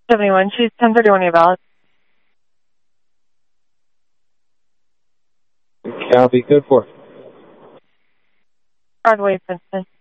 71, she's 1031 eval. Copy, good for. Broadway, Princeton.